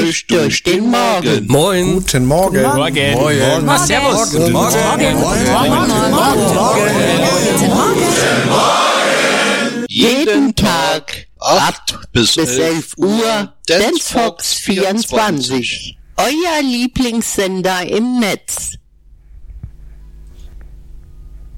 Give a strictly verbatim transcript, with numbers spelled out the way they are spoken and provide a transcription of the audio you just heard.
euch durch den Morgen. Moin. Guten Morgen. Morgen. Morgen. Morgen. Servus. Guten Morgen. Jeden Tag acht bis elf Uhr Dance Fox vierundzwanzig. Euer Lieblingssender im Netz.